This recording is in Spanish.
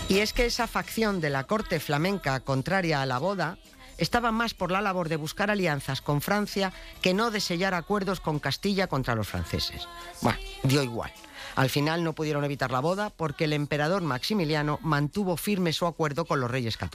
Y es que esa facción de la corte flamenca contraria a la boda estaba más por la labor de buscar alianzas con Francia que no de sellar acuerdos con Castilla contra los franceses. Bueno, dio igual. Al final no pudieron evitar la boda porque el emperador Maximiliano mantuvo firme su acuerdo con los reyes católicos.